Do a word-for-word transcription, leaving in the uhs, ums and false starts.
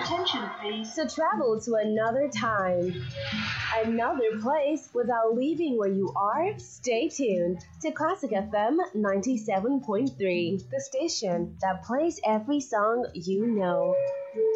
Attention, please. To travel to another time, another place without leaving where you are? Stay tuned to Classic F M ninety-seven point three, the station that plays every song you know.